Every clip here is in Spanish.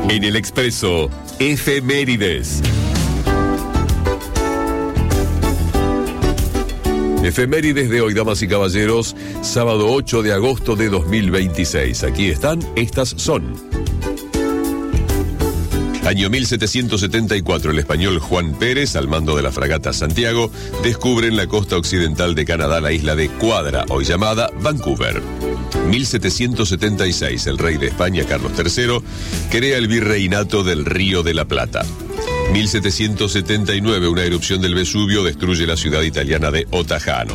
En el Expreso, efemérides. Efemérides de hoy, damas y caballeros, sábado 8 de agosto de 2026. Aquí están, estas son. Año 1774, el español Juan Pérez, al mando de la fragata Santiago, descubre en la costa occidental de Canadá la isla de Quadra, hoy llamada Vancouver. 1776, el rey de España, Carlos III, crea el virreinato del Río de la Plata. 1779, una erupción del Vesubio destruye la ciudad italiana de Otajano.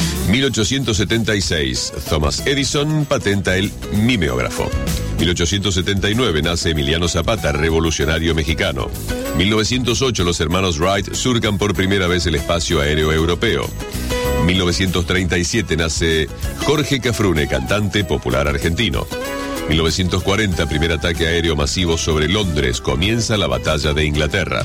1876, Thomas Edison patenta el mimeógrafo. 1879, nace Emiliano Zapata, revolucionario mexicano. 1908, los hermanos Wright surcan por primera vez el espacio aéreo europeo. 1937, nace Jorge Cafrune, cantante popular argentino. 1940, primer ataque aéreo masivo sobre Londres, comienza la batalla de Inglaterra.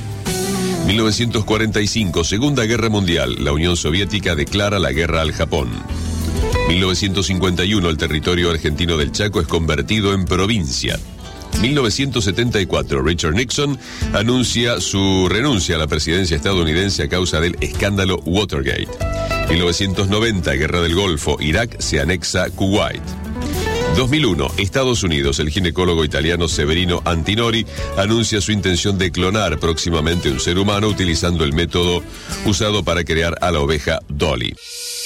1945, Segunda Guerra Mundial, la Unión Soviética declara la guerra al Japón. 1951, el territorio argentino del Chaco es convertido en provincia. 1974, Richard Nixon anuncia su renuncia a la presidencia estadounidense a causa del escándalo Watergate. 1990, Guerra del Golfo, Irak se anexa Kuwait. 2001, Estados Unidos, el ginecólogo italiano Severino Antinori anuncia su intención de clonar próximamente un ser humano utilizando el método usado para crear a la oveja Dolly.